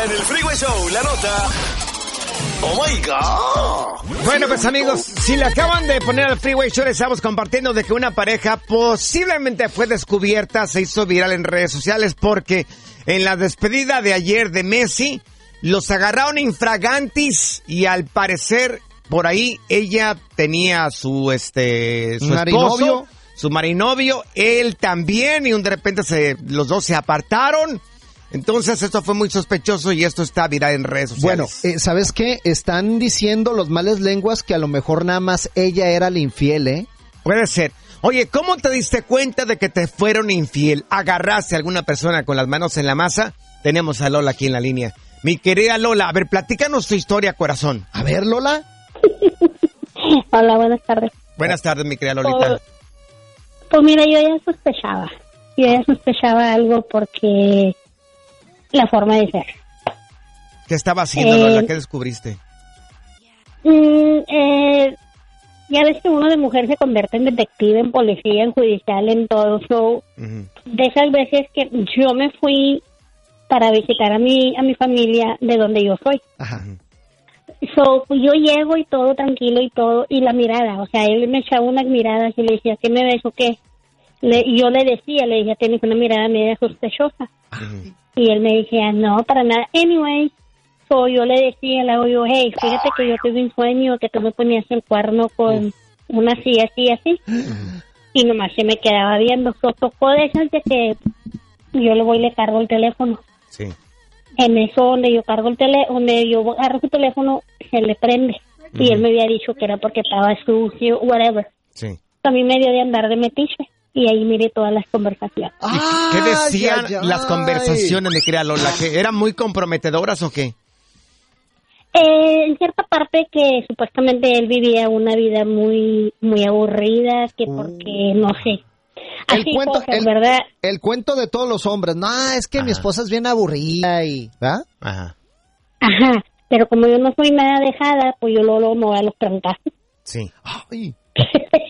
Ahora en el Freeway Show, la nota... ¡Oh, my God! Bueno, pues amigos, si le acaban de poner al Freeway Show, les estamos compartiendo de que una pareja posiblemente fue descubierta, se hizo viral en redes sociales porque en la despedida de ayer de Messi, los agarraron infragantis y al parecer por ahí ella tenía su esposo, su marinovio, él también, y de repente los dos se apartaron. Entonces esto fue muy sospechoso y esto está viral en redes sociales. Bueno, ¿sabes qué? Están diciendo los males lenguas que a lo mejor nada más ella era la infiel, ¿eh? Puede ser. Oye, ¿cómo te diste cuenta de que te fueron infiel? ¿Agarraste a alguna persona con las manos en la masa? Tenemos a Lola aquí en la línea. Mi querida Lola, a ver, platícanos tu historia, corazón. A ver, Lola. Hola, buenas tardes. Buenas tardes, mi querida Lolita. Pues mira, yo ya sospechaba algo porque... la forma de ser. ¿Qué estaba haciendo, Lola? ¿Qué descubriste? Ya ves que uno de mujer se convierte en detective, en policía, en judicial, en todo. So, de esas veces que yo me fui para visitar a mi familia de donde yo soy. Ajá. So, pues yo llego y todo tranquilo y todo, y la mirada, o sea, él me echaba unas miradas y le decía, ¿qué me ves o qué? Yo le decía, tienes una mirada media sospechosa. Y él me decía, no, para nada. Anyway, so yo le decía, hey, fíjate que yo tuve un sueño que tú me ponías el cuerno con una así. Y nomás se me quedaba viendo. So, tocó de esas de que yo le voy y le cargo el teléfono. Sí. En eso, donde yo agarro su teléfono, se le prende. Y él me había dicho que era porque estaba sucio, whatever. Sí. A mí me dio de andar de metiche. Y ahí miré todas las conversaciones. ¿Qué decían las conversaciones, mi querida Lola? ¿Que eran muy comprometedoras o qué? En cierta parte que supuestamente él vivía una vida muy muy aburrida, que porque no sé. Así cosas, ¿verdad? El cuento de todos los hombres. No, es que mi esposa es bien aburrida y... ¿verdad? Ajá. Pero como yo no soy nada dejada, pues yo luego me voy a los preguntar. Sí. Ay.